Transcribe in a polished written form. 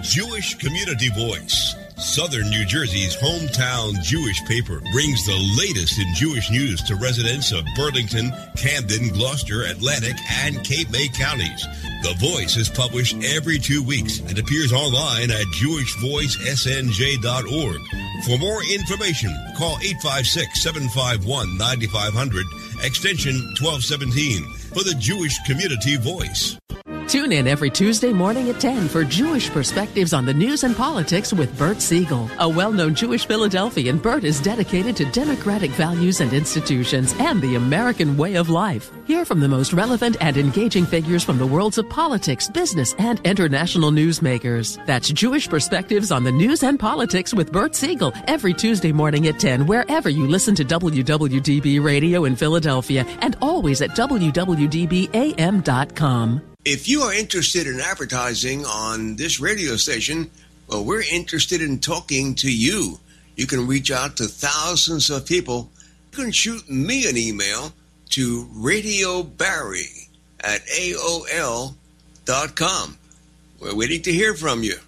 Jewish Community Voice, Southern New Jersey's hometown Jewish paper, brings the latest in Jewish news to residents of Burlington, Camden, Gloucester, Atlantic, and Cape May counties. The Voice is published every 2 weeks and appears online at jewishvoicesnj.org. For more information, call 856-751-9500, extension 1217, for the Jewish Community Voice. Tune in every Tuesday morning at 10 for Jewish Perspectives on the News and Politics with Bert Siegel. A well-known Jewish Philadelphian, Bert is dedicated to democratic values and institutions and the American way of life. Hear from the most relevant and engaging figures from the worlds of politics, business, and international newsmakers. That's Jewish Perspectives on the News and Politics with Bert Siegel every Tuesday morning at 10, wherever you listen to WWDB Radio in Philadelphia, and always at WWDBAM.com. If you are interested in advertising on this radio station, well, we're interested in talking to you. You can reach out to thousands of people. You can shoot me an email to radiobarry@aol.com. We're waiting to hear from you.